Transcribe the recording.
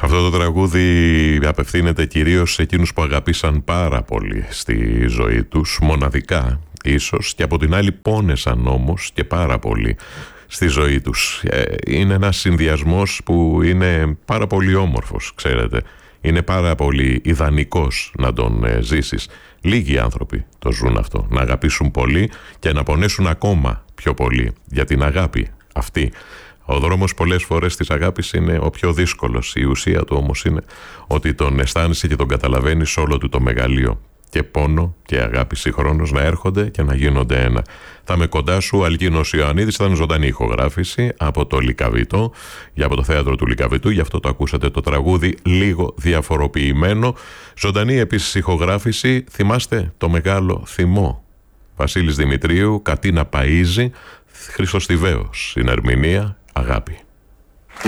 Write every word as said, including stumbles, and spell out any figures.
Αυτό το τραγούδι απευθύνεται κυρίως σε εκείνους που αγαπήσαν πάρα πολύ στη ζωή τους, μοναδικά ίσως, και από την άλλη πόνεσαν όμως και πάρα πολύ στη ζωή τους. Είναι ένας συνδυασμός που είναι πάρα πολύ όμορφος, ξέρετε. Είναι πάρα πολύ ιδανικός να τον ζήσεις. Λίγοι άνθρωποι το ζουν αυτό, να αγαπήσουν πολύ και να πονέσουν ακόμα πιο πολύ για την αγάπη αυτή. Ο δρόμος πολλές φορές της αγάπης είναι ο πιο δύσκολος. Η ουσία του όμως είναι ότι τον αισθάνεσαι και τον καταλαβαίνεις όλο του το μεγαλείο. Και πόνο και αγάπη συγχρόνως να έρχονται και να γίνονται ένα. Θα είμαι κοντά σου, Αλκίνος Ιωαννίδης, θα είναι ζωντανή ηχογράφηση από το Λυκαβητό, για από το θέατρο του Λυκαβητού, γι' αυτό το ακούσατε το τραγούδι λίγο διαφοροποιημένο. Ζωντανή επίσης ηχογράφηση, θυμάστε το μεγάλο θυμό. Βασίλης Δημητρίου, Κατίνα Παΐζη, Χρήστος Τιβαίος, στην ερμηνεία, αγάπη.